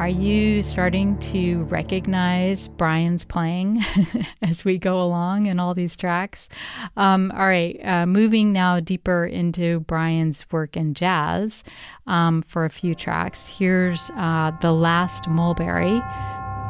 Are you starting to recognize Brian's playing as we go along in all these tracks? All right, moving now deeper into Brian's work in jazz for a few tracks. Here's The Last Mulberry,